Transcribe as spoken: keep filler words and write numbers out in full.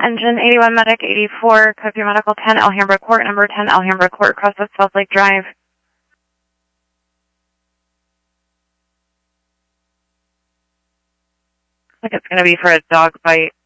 Engine eighty-one Medic eighty-four, Copy Medical ten, Alhambra Court, number ten, Alhambra Court, across the South Lake Drive. Looks like it's going to be for a dog bite.